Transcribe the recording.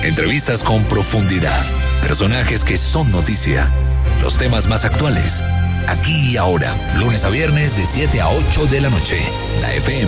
Entrevistas con profundidad. Personajes que son noticia. Los temas más actuales. Aquí y ahora. Lunes a viernes de 7 a 8 de la noche. La FM